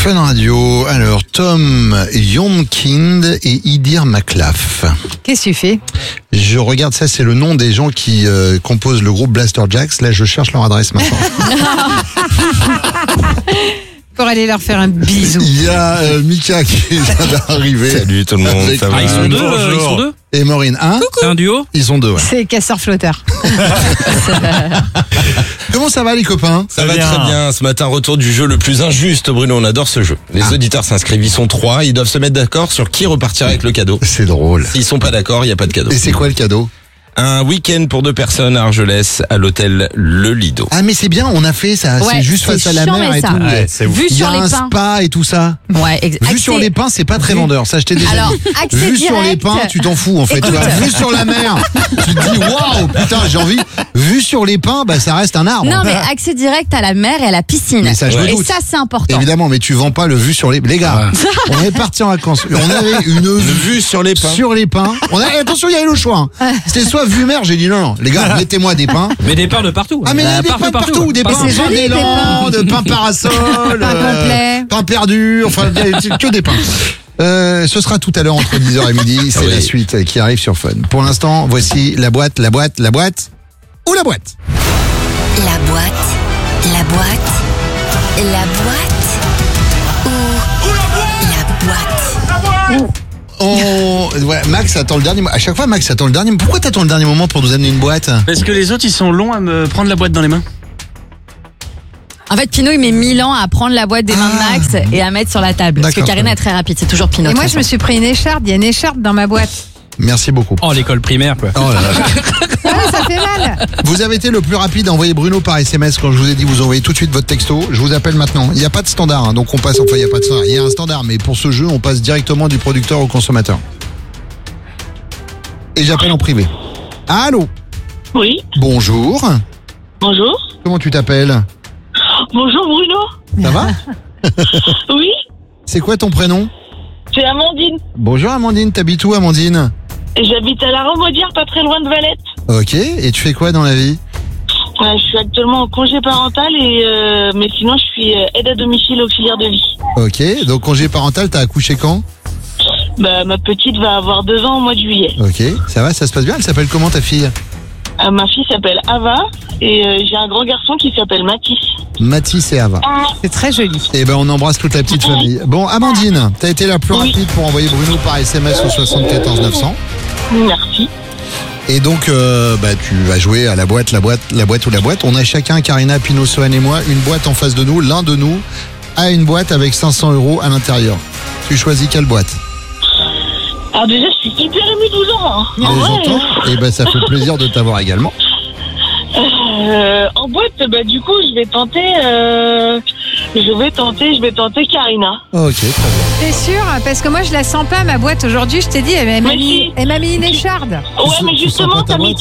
Fun Radio. Alors, Tom Yomkind et Idir Maklaf. Qu'est-ce que tu fais? Je regarde ça, c'est le nom des gens qui composent le groupe Blaster Jacks. Là, je cherche leur adresse maintenant. Pour aller leur faire un bisou. Il y a Mika qui vient d'arriver. Salut tout le monde, ça va? Ils sont deux. Et Maureen, C'est un duo? Ils sont deux, ouais. C'est casseur-flotteur. Comment ça va les copains? Ça va très bien. Ce matin, retour du jeu le plus injuste, Bruno. On adore ce jeu. Les auditeurs s'inscrivent, ils sont 3. Ils doivent se mettre d'accord sur qui repartira avec le cadeau. C'est drôle. S'ils sont pas d'accord, il n'y a pas de cadeau. Et c'est quoi le cadeau? Un week-end pour 2 personnes à Argelès, à l'hôtel Le Lido. Ah mais c'est bien, on a fait ça, Ouais, c'est juste c'est face à la chiant, mer mais et ça. tout. Ouais, c'est ouf. Vue Il y a sur les un pins. spa et tout ça. Ouais, Vue sur les pins, c'est pas très vendeur, ça je t'ai déjà Alors, dit. accès Vue sur les direct. pins, tu t'en fous en fait. Tu vois, vue sur la mer, tu te dis waouh, putain, j'ai envie. Vue sur les pins, bah ça reste un arbre. Non, mais accès direct à la mer et à la piscine. Mais ça, je me et doute. ça, c'est important. Évidemment, mais tu vends pas le vue sur les. Les gars, on est parti en vacances. On avait une Vue sur les pins. sur les pins. Attention, il y avait le choix. Hein. C'était soit vue mer, j'ai dit non, les gars, mettez-moi des pins. Mais des pins de partout. Ah mais il y a des pins de partout, des pins c'est joli, des d'élan, de pins parasol, complet. pins perdus, enfin que des pins. Ce sera tout à l'heure entre 10h et midi, c'est Oui. la suite qui arrive sur Fun. Pour l'instant, voici la boîte ou la boîte. La boîte, la boîte, ou la boîte. Ouais, Max attend le dernier moment. À chaque fois, Max attend le dernier moment. Pourquoi t'attends le dernier moment pour nous amener une boîte? Parce que les autres, ils sont longs à me prendre la boîte dans les mains. En fait, Pinot, il met 1000 ans à prendre la boîte des mains de Max et à mettre sur la table. Parce que D'accord. Karina est très rapide, c'est toujours Pinot. Et moi, de je toute me suis pris une écharpe. Il y a une écharpe dans ma boîte. Merci beaucoup. Oh, l'école primaire, quoi. Oh là là. Ah, ça fait mal. Vous avez été le plus rapide à envoyer Bruno par SMS quand je vous ai dit vous envoyez tout de suite votre texto. Je vous appelle maintenant. Il n'y a pas de standard, hein, donc on passe. Enfin, il n'y a pas de standard. Il y a un standard, mais pour ce jeu, on passe directement du producteur au consommateur. Et j'appelle en privé. Allô? Oui, Bonjour. bonjour. Comment tu t'appelles? Bonjour Bruno. Ça va? Oui, C'est quoi ton prénom? c'est Amandine. Bonjour Amandine. T'habites où Amandine? J'habite à la Remaudière, pas très loin de Valette. Ok. Et tu fais quoi dans la vie? Je suis actuellement en congé parental mais sinon je suis aide à domicile auxiliaire de vie. Ok. Donc congé parental, t'as accouché quand? Bah, ma petite va avoir 2 ans au mois de juillet. Ok. Ça va? Ça se passe bien? Elle s'appelle comment ta fille? Ma fille s'appelle Ava et j'ai un grand garçon qui s'appelle Mathis. Mathis et Ava. C'est très joli. Eh ben on embrasse toute la petite famille. Bon Amandine, t'as été la plus Oui. rapide pour envoyer Bruno par SMS au 74 900. Merci. Et donc tu vas jouer à la boîte ou la boîte. On a chacun, Karina, Pinot, Sohan et moi, une boîte en face de nous. L'un de nous a une boîte avec 500 € à l'intérieur. Tu choisis quelle boîte? Alors déjà je suis hyper émue de vous avoir. Et j'entends. Et ben ça fait plaisir de t'avoir également. En boîte, bah du coup je vais tenter Karina. Ok, très bien. T'es sûr? Parce que moi, je la sens pas, ma boîte aujourd'hui. Je t'ai dit, elle m'a Mais mis, si. elle m'a mis une écharde. Ouais, mais tu sens justement, pas ta t'as mis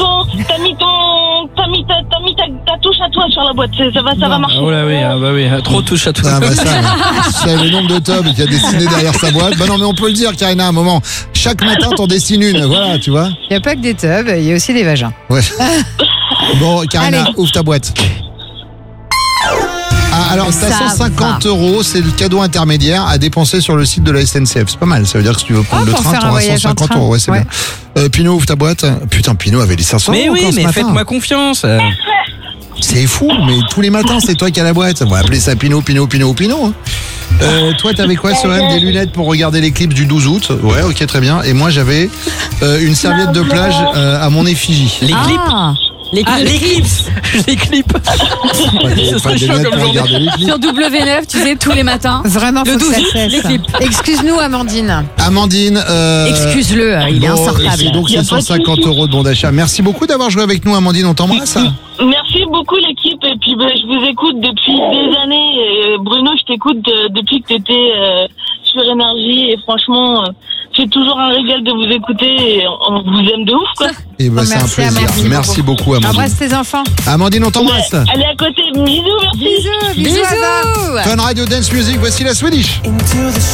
ta touche à toi sur la boîte. Ça va marcher. Oh là oui, trop touche à tout. Ah bah ça, c'est le nombre de tomes qui a dessiné derrière sa boîte. Bah non mais on peut le dire Karina, à un moment. Chaque matin t'en dessines une, voilà, tu vois. Il n'y a pas que des tubs, il y a aussi des vagins. Ouais. Bon, Karina, Allez. ouvre ta boîte. Ah, alors, t'as Ça 150 €, c'est le cadeau intermédiaire à dépenser sur le site de la SNCF. C'est pas mal, ça veut dire que si tu veux prendre le pour train, faire un t'auras voyage en 150 train. €. Ouais, c'est Ouais. bien. Pinot, ouvre ta boîte. Putain, Pinot avait les 500 Mais € oui, encore ce mais matin. faites-moi confiance. C'est fou, mais tous les matins, c'est toi qui as la boîte. On va appeler ça Pinot. Hein. Toi, t'avais quoi, Sohan? Des lunettes pour regarder l'éclipse du 12 août. Ouais, ok, très bien. Et moi, j'avais une serviette de plage à mon effigie. Les clips. Ah, l'éclipse. Les clips. Pas serait des chaud lunettes comme pour journée. regarder l'éclipse. sur W9, tu sais, tous les matins. Vraiment, faut Le que 12, ça cesse. les clips. Excuse-nous, Amandine. Amandine, Excuse-le, il est bon, insortable. c'est donc Y a c'est pas de 150 souci. € de bon d'achat. Merci beaucoup d'avoir joué avec nous, Amandine. On t'embrasse. Merci beaucoup l'équipe et puis je vous écoute depuis des années. Et, Bruno, je t'écoute depuis que t'étais sur Énergie et franchement, c'est toujours un régal de vous écouter et on vous aime de ouf quoi. Et bah, c'est un Merci, plaisir. Amandine. Merci beaucoup, Amandine. Embrasse tes enfants. Amandine, on t'embrasse. Allez à côté, bisous, merci. Bisous, bisous. Ava. Bisous. Fun Radio Dance Music, voici la Swedish.